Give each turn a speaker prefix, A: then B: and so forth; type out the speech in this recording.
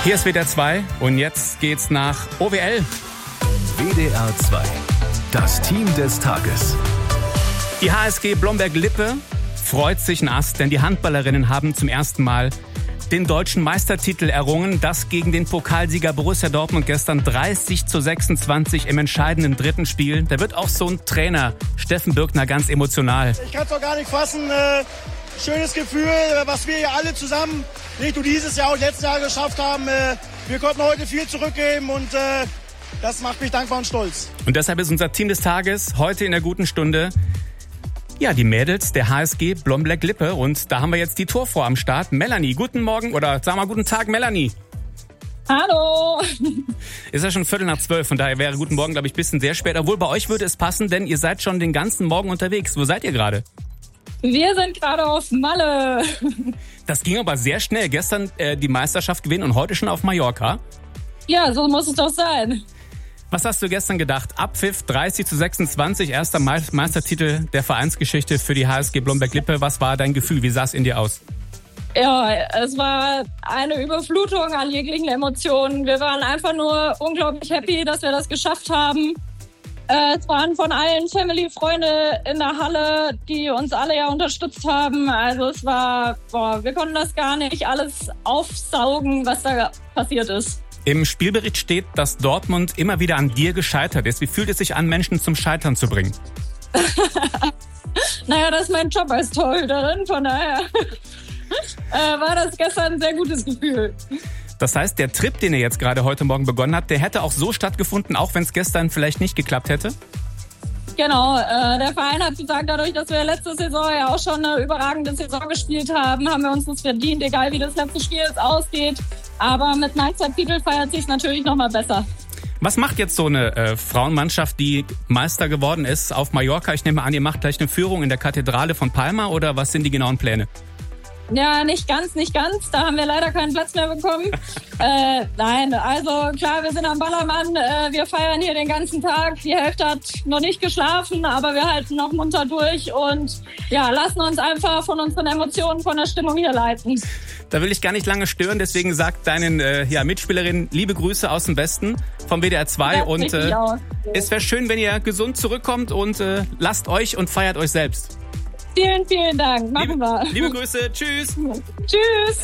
A: Hier ist WDR 2 und jetzt geht's nach OWL.
B: WDR 2, das Team des Tages.
A: Die HSG Blomberg-Lippe freut sich ein Ast, denn die Handballerinnen haben zum ersten Mal den deutschen Meistertitel errungen. Das gegen den Pokalsieger Borussia Dortmund gestern 30:26 im entscheidenden dritten Spiel. Da wird auch so ein Trainer, Steffen Birkner, ganz emotional.
C: Ich kann es doch gar nicht fassen. Schönes Gefühl, was wir hier alle zusammen, nicht nur dieses Jahr, auch letztes Jahr geschafft haben. Wir konnten heute viel zurückgeben und das macht mich dankbar und stolz.
A: Und deshalb ist unser Team des Tages heute in der guten Stunde ja, die Mädels der HSG Blomberg-Lippe. Und da haben wir jetzt die Torfrau am Start. Melanie, guten Morgen oder sag mal guten Tag, Melanie.
D: Hallo.
A: Ist ja schon 11:45, von daher wäre guten Morgen, glaube ich, ein bisschen sehr spät. Obwohl, bei euch würde es passen, denn ihr seid schon den ganzen Morgen unterwegs. Wo seid ihr gerade?
D: Wir sind gerade auf Malle.
A: Das ging aber sehr schnell. Gestern die Meisterschaft gewinnen und heute schon auf Mallorca.
D: Ja, so muss es doch sein.
A: Was hast du gestern gedacht? Abpfiff 30:26, erster Meistertitel der Vereinsgeschichte für die HSG Blomberg-Lippe. Was war dein Gefühl? Wie sah es in dir aus?
D: Ja, es war eine Überflutung an jeglichen Emotionen. Wir waren einfach nur unglaublich happy, dass wir das geschafft haben. Es waren von allen Family-Freunde in der Halle, die uns alle ja unterstützt haben. Also es war, wir konnten das gar nicht alles aufsaugen, was da passiert ist.
A: Im Spielbericht steht, dass Dortmund immer wieder an dir gescheitert ist. Wie fühlt es sich an, Menschen zum Scheitern zu bringen?
D: Naja, das ist mein Job als Torhüterin, von daher war das gestern ein sehr gutes Gefühl.
A: Das heißt, der Trip, den ihr jetzt gerade heute Morgen begonnen habt, der hätte auch so stattgefunden, auch wenn es gestern vielleicht nicht geklappt hätte?
D: Genau, der Verein hat gesagt, dadurch, dass wir letzte Saison ja auch schon eine überragende Saison gespielt haben, haben wir uns das verdient, egal wie das letzte Spiel jetzt ausgeht. Aber mit Meistertitel feiert sich natürlich noch mal besser.
A: Was macht jetzt so eine Frauenmannschaft, die Meister geworden ist auf Mallorca? Ich nehme an, ihr macht gleich eine Führung in der Kathedrale von Palma oder was sind die genauen Pläne?
D: Ja, nicht ganz. Da haben wir leider keinen Platz mehr bekommen. Nein, also klar, wir sind am Ballermann. Wir feiern hier den ganzen Tag. Die Hälfte hat noch nicht geschlafen, aber wir halten noch munter durch und ja, lassen uns einfach von unseren Emotionen, von der Stimmung hier leiten.
A: Da will ich gar nicht lange stören, deswegen sagt deinen Mitspielerinnen liebe Grüße aus dem Westen vom WDR 2
D: Ja,
A: und es wäre schön, wenn ihr gesund zurückkommt und lasst euch und feiert euch selbst.
D: Vielen, vielen Dank. Machen wir.
A: Liebe Grüße. Tschüss.
D: Tschüss.